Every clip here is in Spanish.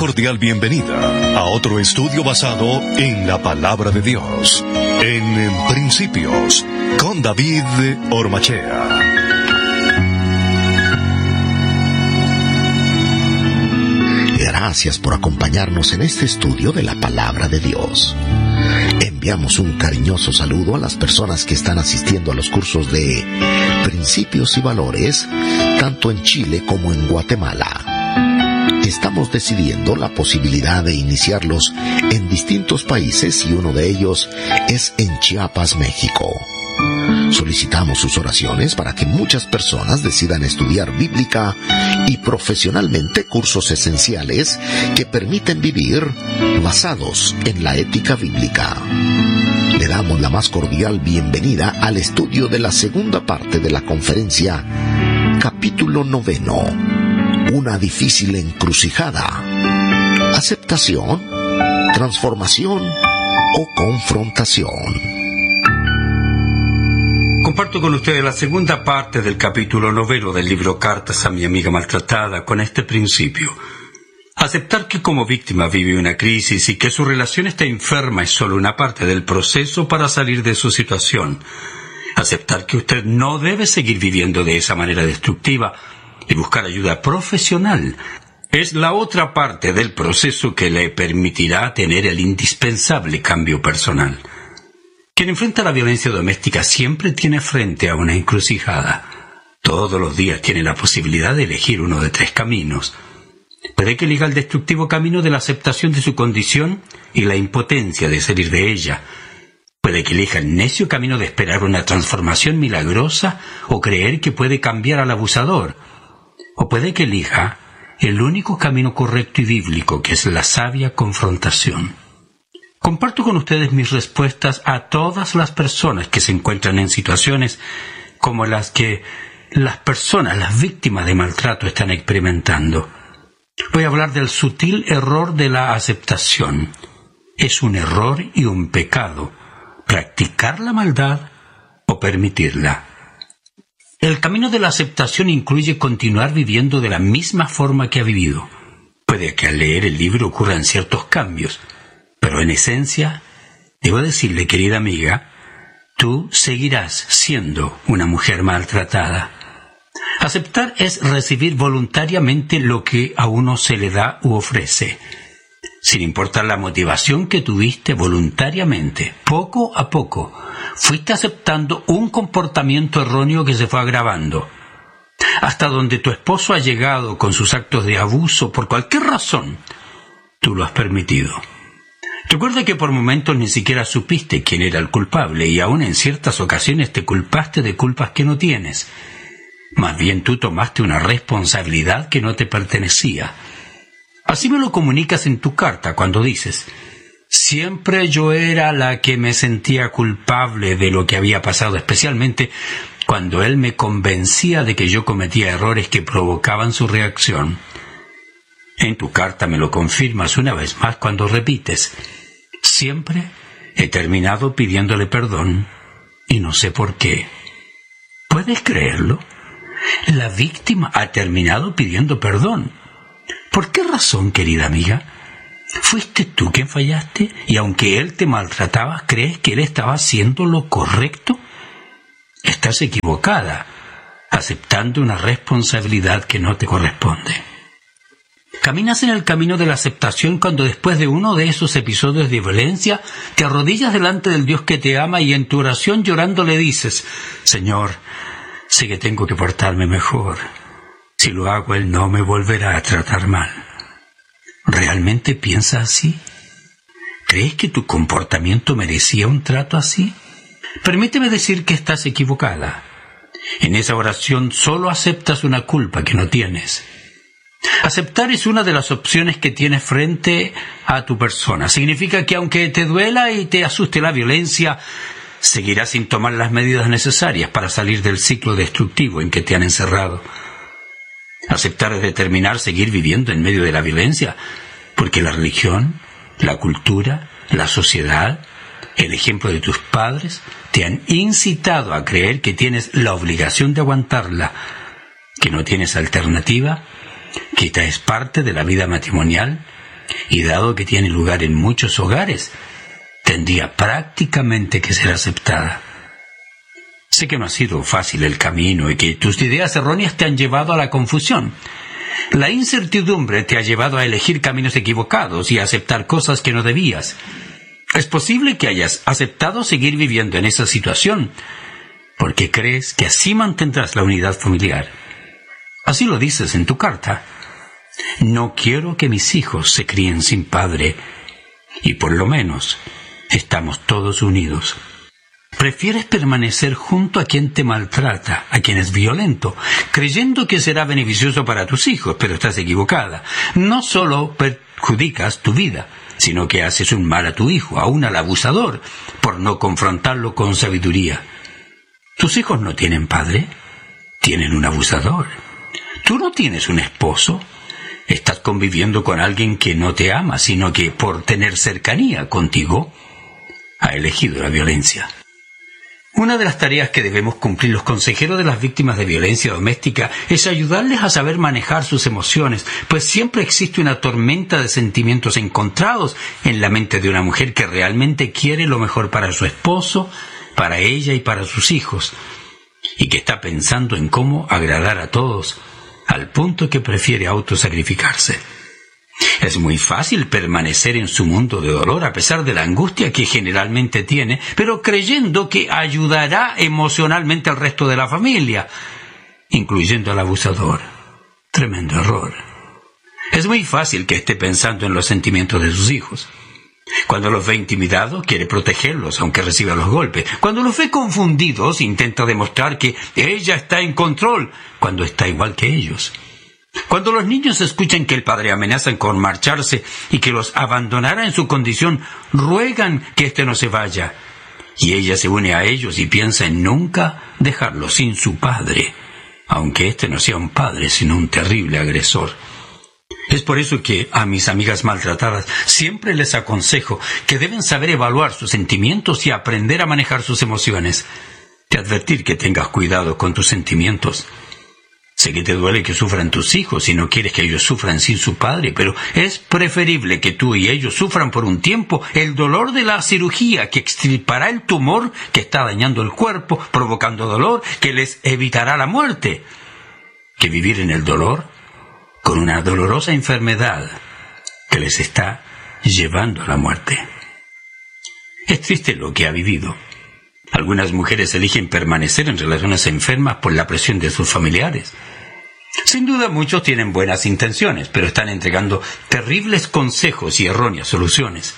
cordial bienvenida a otro estudio basado en la palabra de Dios, en Principios, con David Ormachea. Gracias por acompañarnos en este estudio de la palabra de Dios. Enviamos un cariñoso saludo a las personas que están asistiendo a los cursos de Principios y Valores, tanto en Chile como en Guatemala. Estamos decidiendo la posibilidad de iniciarlos en distintos países y uno de ellos es en Chiapas, México. Solicitamos sus oraciones para que muchas personas decidan estudiar bíblica y profesionalmente cursos esenciales que permiten vivir basados en la ética bíblica. Le damos la más cordial bienvenida al estudio de la segunda parte de la conferencia, capítulo 9, una difícil encrucijada: aceptación, transformación o confrontación. Comparto con ustedes la segunda parte del capítulo 9 del libro Cartas a mi amiga maltratada con este principio. Aceptar que como víctima vive una crisis y que su relación está enferma es solo una parte del proceso para salir de su situación. Aceptar que usted no debe seguir viviendo de esa manera destructiva y buscar ayuda profesional es la otra parte del proceso que le permitirá tener el indispensable cambio personal. Quien enfrenta la violencia doméstica siempre tiene frente a una encrucijada. Todos los días tiene la posibilidad de elegir uno de tres caminos. Puede que elija el destructivo camino de la aceptación de su condición y la impotencia de salir de ella. Puede que elija el necio camino de esperar una transformación milagrosa o creer que puede cambiar al abusador. O puede que elija el único camino correcto y bíblico, que es la sabia confrontación. Comparto con ustedes mis respuestas a todas las personas que se encuentran en situaciones como las que las víctimas de maltrato están experimentando. Voy a hablar del sutil error de la aceptación. Es un error y un pecado practicar la maldad o permitirla. El camino de la aceptación incluye continuar viviendo de la misma forma que ha vivido. Puede que al leer el libro ocurran ciertos cambios, pero en esencia, debo decirle, querida amiga, tú seguirás siendo una mujer maltratada. Aceptar es recibir voluntariamente lo que a uno se le da u ofrece, sin importar la motivación que tuviste. Voluntariamente, poco a poco, fuiste aceptando un comportamiento erróneo que se fue agravando, hasta donde tu esposo ha llegado con sus actos de abuso por cualquier razón. Tú lo has permitido. Recuerda que por momentos ni siquiera supiste quién era el culpable y aún en ciertas ocasiones te culpaste de culpas que no tienes. Más bien tú tomaste una responsabilidad que no te pertenecía. Así me lo comunicas en tu carta cuando dices: siempre yo era la que me sentía culpable de lo que había pasado, especialmente cuando él me convencía de que yo cometía errores que provocaban su reacción. En tu carta me lo confirmas una vez más cuando repites: siempre he terminado pidiéndole perdón y no sé por qué. ¿Puedes creerlo? La víctima ha terminado pidiendo perdón. ¿Por qué razón, querida amiga? ¿Fuiste tú quien fallaste? Y aunque él te maltrataba, ¿crees que él estaba haciendo lo correcto? Estás equivocada, aceptando una responsabilidad que no te corresponde. Caminas en el camino de la aceptación cuando después de uno de esos episodios de violencia te arrodillas delante del Dios que te ama y en tu oración llorando le dices: Señor, sé que tengo que portarme mejor. Si lo hago, Él no me volverá a tratar mal. ¿Realmente piensas así? ¿Crees que tu comportamiento merecía un trato así? Permíteme decir que estás equivocada. En esa oración solo aceptas una culpa que no tienes. Aceptar es una de las opciones que tienes frente a tu persona. Significa que aunque te duela y te asuste la violencia, seguirás sin tomar las medidas necesarias para salir del ciclo destructivo en que te han encerrado. Aceptar es determinar seguir viviendo en medio de la violencia, porque la religión, la cultura, la sociedad, el ejemplo de tus padres te han incitado a creer que tienes la obligación de aguantarla, que no tienes alternativa, que esta es parte de la vida matrimonial y dado que tiene lugar en muchos hogares, tendría prácticamente que ser aceptada. Sé que no ha sido fácil el camino y que tus ideas erróneas te han llevado a la confusión. La incertidumbre te ha llevado a elegir caminos equivocados y a aceptar cosas que no debías. Es posible que hayas aceptado seguir viviendo en esa situación porque crees que así mantendrás la unidad familiar. Así lo dices en tu carta. No quiero que mis hijos se críen sin padre y por lo menos estamos todos unidos. Prefieres permanecer junto a quien te maltrata, a quien es violento, creyendo que será beneficioso para tus hijos, pero estás equivocada. No solo perjudicas tu vida, sino que haces un mal a tu hijo, aún al abusador, por no confrontarlo con sabiduría. ¿Tus hijos no tienen padre? Tienen un abusador. ¿Tú no tienes un esposo? Estás conviviendo con alguien que no te ama, sino que por tener cercanía contigo, ha elegido la violencia. Una de las tareas que debemos cumplir los consejeros de las víctimas de violencia doméstica es ayudarles a saber manejar sus emociones, pues siempre existe una tormenta de sentimientos encontrados en la mente de una mujer que realmente quiere lo mejor para su esposo, para ella y para sus hijos, y que está pensando en cómo agradar a todos, al punto que prefiere autosacrificarse. Es muy fácil permanecer en su mundo de dolor a pesar de la angustia que generalmente tiene, pero creyendo que ayudará emocionalmente al resto de la familia, incluyendo al abusador. Tremendo error. Es muy fácil que esté pensando en los sentimientos de sus hijos. Cuando los ve intimidados, quiere protegerlos, aunque reciba los golpes. Cuando los ve confundidos, intenta demostrar que ella está en control, cuando está igual que ellos. Cuando los niños escuchan que el padre amenaza con marcharse y que los abandonará en su condición, ruegan que éste no se vaya. Y ella se une a ellos y piensa en nunca dejarlo sin su padre, aunque éste no sea un padre, sino un terrible agresor. Es por eso que a mis amigas maltratadas siempre les aconsejo que deben saber evaluar sus sentimientos y aprender a manejar sus emociones. Te advertir que tengas cuidado con tus sentimientos. Sé que te duele que sufran tus hijos y no quieres que ellos sufran sin su padre, pero es preferible que tú y ellos sufran por un tiempo el dolor de la cirugía que extirpará el tumor que está dañando el cuerpo, provocando dolor, que les evitará la muerte, que vivir en el dolor con una dolorosa enfermedad que les está llevando a la muerte. Es triste lo que ha vivido. Algunas mujeres eligen permanecer en relaciones enfermas por la presión de sus familiares. Sin duda muchos tienen buenas intenciones, pero están entregando terribles consejos y erróneas soluciones.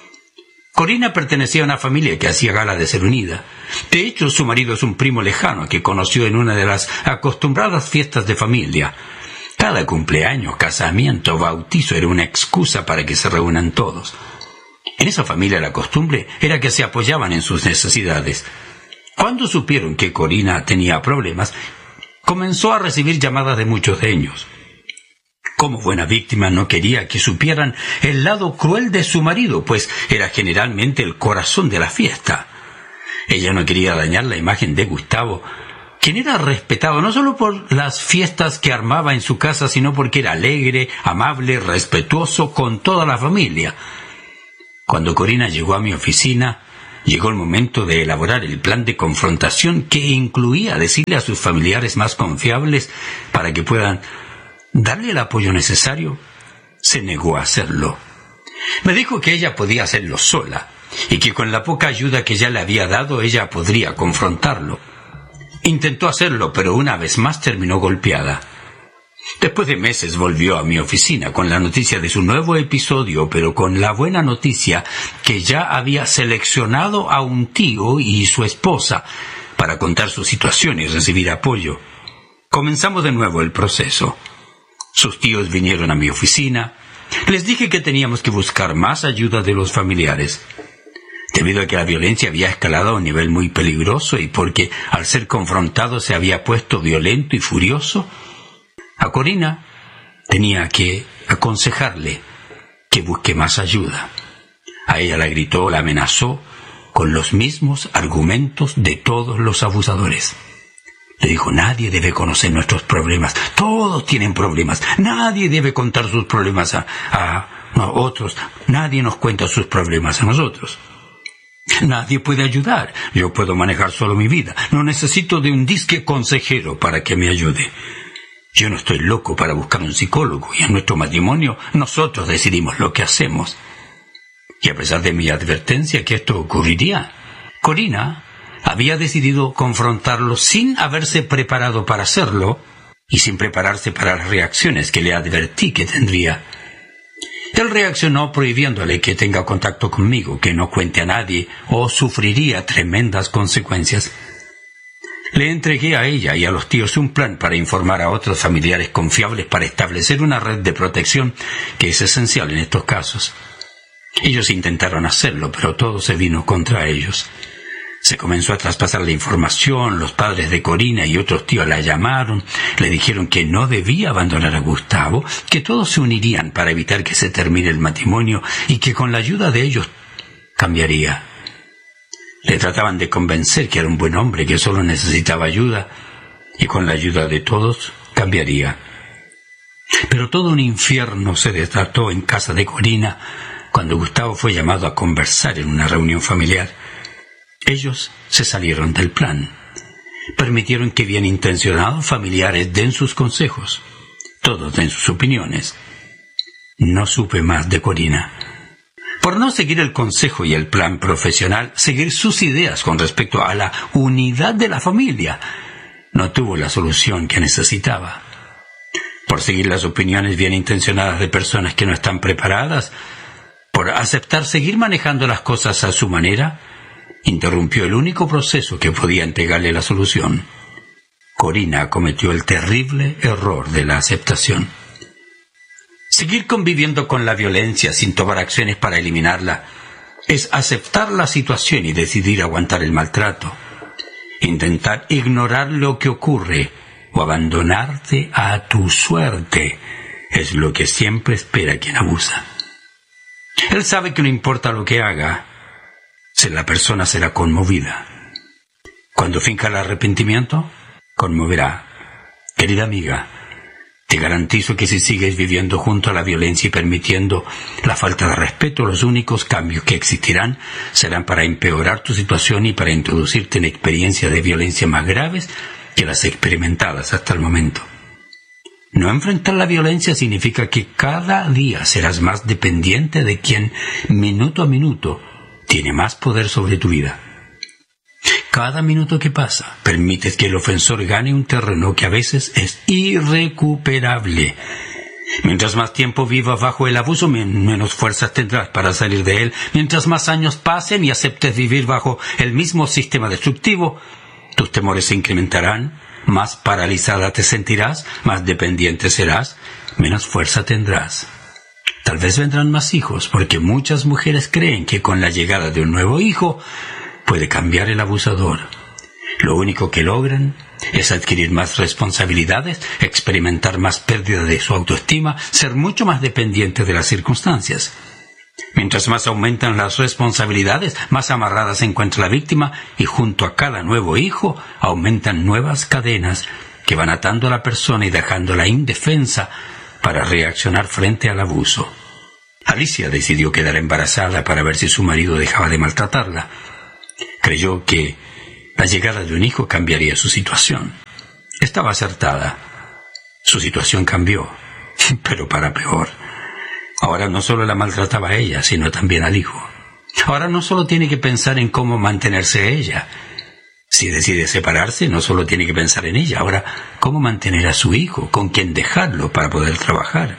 Corina pertenecía a una familia que hacía gala de ser unida. De hecho, su marido es un primo lejano que conoció en una de las acostumbradas fiestas de familia. Cada cumpleaños, casamiento, bautizo era una excusa para que se reúnan todos. En esa familia la costumbre era que se apoyaban en sus necesidades. Cuando supieron que Corina tenía problemas, comenzó a recibir llamadas de muchos de ellos. Como buena víctima no quería que supieran el lado cruel de su marido, pues era generalmente el corazón de la fiesta. Ella no quería dañar la imagen de Gustavo, quien era respetado no solo por las fiestas que armaba en su casa, sino porque era alegre, amable, respetuoso con toda la familia. Cuando Corina llegó a mi oficina, llegó el momento de elaborar el plan de confrontación que incluía decirle a sus familiares más confiables para que puedan darle el apoyo necesario. Se negó a hacerlo. Me dijo que ella podía hacerlo sola y que con la poca ayuda que ya le había dado ella podría confrontarlo. Intentó hacerlo, pero una vez más terminó golpeada. Después de meses volvió a mi oficina con la noticia de su nuevo episodio, pero con la buena noticia que ya había seleccionado a un tío y su esposa para contar su situación y recibir apoyo. Comenzamos de nuevo el proceso. Sus tíos vinieron a mi oficina. Les dije que teníamos que buscar más ayuda de los familiares. Debido a que la violencia había escalado a un nivel muy peligroso y porque al ser confrontado se había puesto violento y furioso, a Corina tenía que aconsejarle que busque más ayuda. A ella la gritó, la amenazó con los mismos argumentos de todos los abusadores. Le dijo: nadie debe conocer nuestros problemas, todos tienen problemas, nadie debe contar sus problemas a Nadie nos cuenta sus problemas a nosotros. Nadie puede ayudar. Yo puedo manejar solo mi vida. No necesito de un disque consejero para que me ayude. Yo no estoy loco para buscar un psicólogo, y en nuestro matrimonio nosotros decidimos lo que hacemos. Y a pesar de mi advertencia que esto ocurriría, Corina había decidido confrontarlo sin haberse preparado para hacerlo y sin prepararse para las reacciones que le advertí que tendría. Él reaccionó prohibiéndole que tenga contacto conmigo, que no cuente a nadie o sufriría tremendas consecuencias. Le entregué a ella y a los tíos un plan para informar a otros familiares confiables para establecer una red de protección que es esencial en estos casos. Ellos intentaron hacerlo, pero todo se vino contra ellos. Se comenzó a traspasar la información, los padres de Corina y otros tíos la llamaron, le dijeron que no debía abandonar a Gustavo, que todos se unirían para evitar que se termine el matrimonio y que con la ayuda de ellos cambiaría. Le trataban de convencer que era un buen hombre, que solo necesitaba ayuda, y con la ayuda de todos cambiaría. Pero todo un infierno se desató en casa de Corina cuando Gustavo fue llamado a conversar en una reunión familiar. Ellos se salieron del plan. Permitieron que bien intencionados familiares den sus consejos. Todos den sus opiniones. No supe más de Corina. Por no seguir el consejo y el plan profesional, seguir sus ideas con respecto a la unidad de la familia, no tuvo la solución que necesitaba. Por seguir las opiniones bien intencionadas de personas que no están preparadas, por aceptar seguir manejando las cosas a su manera, interrumpió el único proceso que podía entregarle la solución. Corina cometió el terrible error de la aceptación. Seguir conviviendo con la violencia sin tomar acciones para eliminarla es aceptar la situación y decidir aguantar el maltrato. Intentar ignorar lo que ocurre o abandonarte a tu suerte es lo que siempre espera quien abusa. Él sabe que no importa lo que haga, la persona será conmovida. Cuando finca el arrepentimiento, conmoverá. Querida amiga, te garantizo que si sigues viviendo junto a la violencia y permitiendo la falta de respeto, los únicos cambios que existirán serán para empeorar tu situación y para introducirte en experiencias de violencia más graves que las experimentadas hasta el momento. No enfrentar la violencia significa que cada día serás más dependiente de quien, minuto a minuto, tiene más poder sobre tu vida. Cada minuto que pasa, permites que el ofensor gane un terreno que a veces es irrecuperable. Mientras más tiempo vivas bajo el abuso, menos fuerzas tendrás para salir de él. Mientras más años pasen y aceptes vivir bajo el mismo sistema destructivo, tus temores se incrementarán, más paralizada te sentirás, más dependiente serás, menos fuerza tendrás. Tal vez vendrán más hijos, porque muchas mujeres creen que con la llegada de un nuevo hijo puede cambiar el abusador. Lo único que logran es adquirir más responsabilidades, experimentar más pérdida de su autoestima, ser mucho más dependientes de las circunstancias. Mientras más aumentan las responsabilidades, más amarrada se encuentra la víctima, y junto a cada nuevo hijo aumentan nuevas cadenas que van atando a la persona y dejándola indefensa para reaccionar frente al abuso. Alicia decidió quedar embarazada para ver si su marido dejaba de maltratarla. Creyó que la llegada de un hijo cambiaría su situación. Estaba acertada. Su situación cambió, pero para peor. Ahora no solo la maltrataba a ella, sino también al hijo. Ahora no solo tiene que pensar en cómo mantenerse ella. Si decide separarse, no solo tiene que pensar en ella, ahora cómo mantener a su hijo, con quién dejarlo para poder trabajar.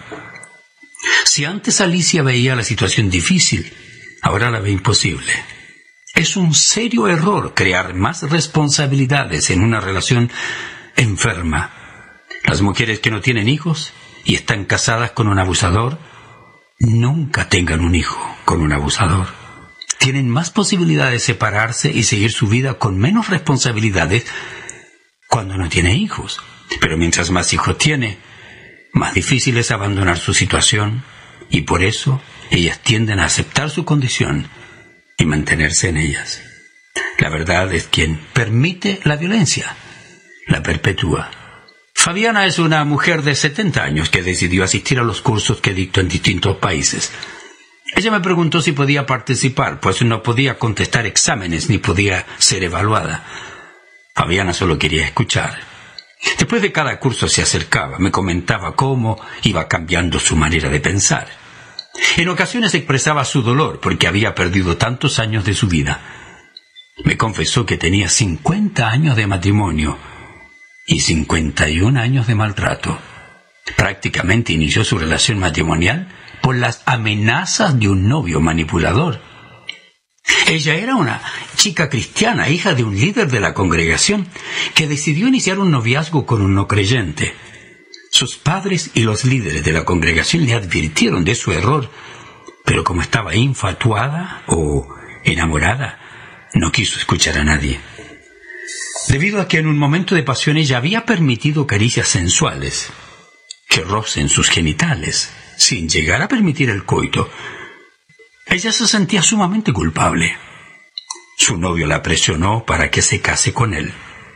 Si antes Alicia veía la situación difícil, ahora la ve imposible. Es un serio error crear más responsabilidades en una relación enferma. Las mujeres que no tienen hijos y están casadas con un abusador, nunca tengan un hijo con un abusador. Tienen más posibilidades de separarse y seguir su vida con menos responsabilidades cuando no tiene hijos. Pero mientras más hijos tiene, más difícil es abandonar su situación, y por eso ellas tienden a aceptar su condición y mantenerse en ellas. La verdad es quien permite la violencia, la perpetúa. Fabiana es una mujer de 70 años que decidió asistir a los cursos que dicto en distintos países. Ella me preguntó si podía participar, pues no podía contestar exámenes ni podía ser evaluada. Fabiana solo quería escuchar. Después de cada curso se acercaba, me comentaba cómo iba cambiando su manera de pensar. En ocasiones expresaba su dolor porque había perdido tantos años de su vida. Me confesó que tenía 50 años de matrimonio y 51 años de maltrato. Prácticamente inició su relación matrimonial por las amenazas de un novio manipulador. Ella era una chica cristiana, hija de un líder de la congregación, que decidió iniciar un noviazgo con un no creyente. Sus padres y los líderes de la congregación le advirtieron de su error, pero como estaba infatuada o enamorada, no quiso escuchar a nadie. Debido a que en un momento de pasión ella había permitido caricias sensuales que rocen sus genitales, sin llegar a permitir el coito, ella se sentía sumamente culpable. Su novio la presionó para que se case con él.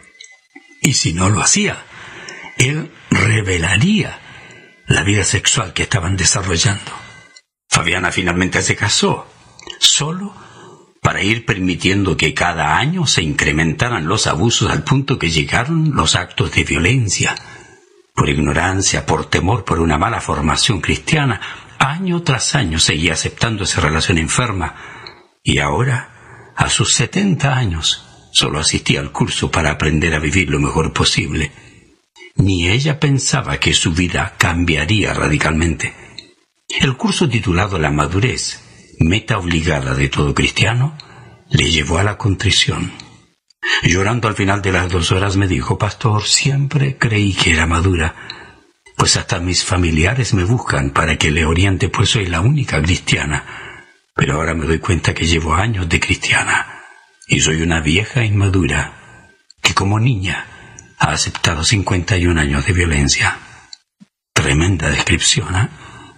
Y si no lo hacía, él revelaría la vida sexual que estaban desarrollando. Fabiana finalmente se casó, solo para ir permitiendo que cada año se incrementaran los abusos al punto que llegaron los actos de violencia. Por ignorancia, por temor, por una mala formación cristiana, año tras año seguía aceptando esa relación enferma. Y ahora, a sus 70 años, solo asistía al curso para aprender a vivir lo mejor posible. Ni ella pensaba que su vida cambiaría radicalmente. El curso titulado La madurez, meta obligada de todo cristiano, le llevó a la contrición. Llorando al final de las 2 horas me dijo: pastor, siempre creí que era madura, pues hasta mis familiares me buscan para que le oriente, pues soy la única cristiana. Pero ahora me doy cuenta que llevo años de cristiana y soy una vieja inmadura que como niña ha aceptado 51 años de violencia. Tremenda descripción, ¿eh?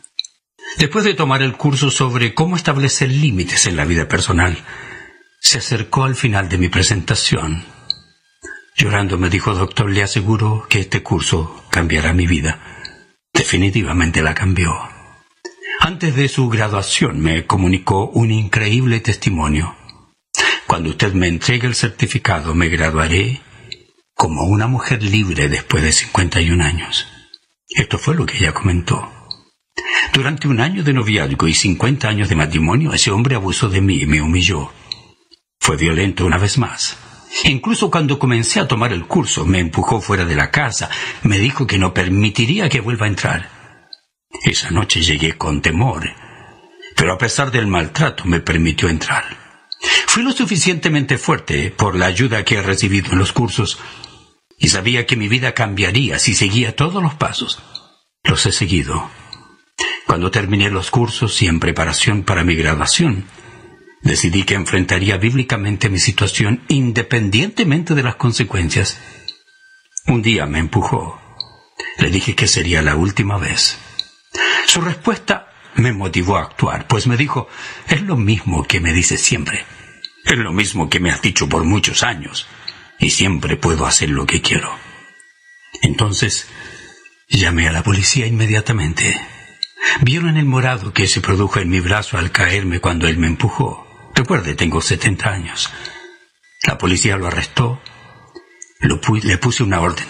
Después de tomar el curso sobre cómo establecer límites en la vida personal, se acercó al final de mi presentación. Llorando me dijo: doctor, le aseguro que este curso cambiará mi vida. Definitivamente la cambió. Antes de su graduación me comunicó un increíble testimonio. Cuando usted me entregue el certificado, me graduaré como una mujer libre después de 51 años. Esto fue lo que ella comentó. Durante 1 año de noviazgo y 50 años de matrimonio, ese hombre abusó de mí y me humilló. Fue violento una vez más. Incluso cuando comencé a tomar el curso, me empujó fuera de la casa, me dijo que no permitiría que vuelva a entrar. Esa noche llegué con temor, pero a pesar del maltrato me permitió entrar. Fui lo suficientemente fuerte por la ayuda que he recibido en los cursos y sabía que mi vida cambiaría si seguía todos los pasos. Los he seguido. Cuando terminé los cursos y en preparación para mi graduación, decidí que enfrentaría bíblicamente mi situación independientemente de las consecuencias. Un día me empujó. Le dije que sería la última vez. Su respuesta me motivó a actuar, pues me dijo: es lo mismo que me dices siempre. Es lo mismo que me has dicho por muchos años. Y siempre puedo hacer lo que quiero. Entonces, llamé a la policía inmediatamente. Vieron el morado que se produjo en mi brazo al caerme cuando él me empujó. Recuerde, tengo 70 años. La policía lo arrestó. Le puse una orden